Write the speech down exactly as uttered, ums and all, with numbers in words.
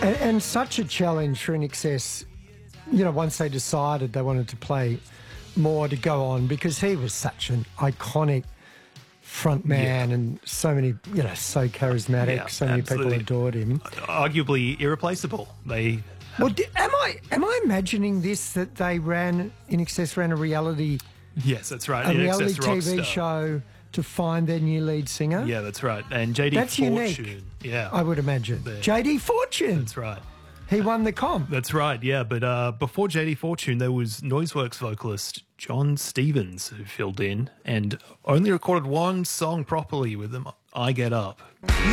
And, and such a challenge for I N X S, you know, once they decided they wanted to play more to go on, because he was such an iconic front man Yeah. and so many, you know, so charismatic, Yeah, so many absolutely. people adored him. Arguably irreplaceable. They Well, di- am I am I imagining this, that they ran, I N X S ran a reality Yes, that's right. a In reality Excess T V Rockstar. show to find their new lead singer? Yeah, that's right. And J D That's Fortune. unique. Yeah. I would imagine. There. J D Fortune. That's right. He won the comp. That's right, yeah. But uh, before J D Fortune, there was Noiseworks vocalist John Stevens who filled in and only recorded one song properly with them, I Get Up.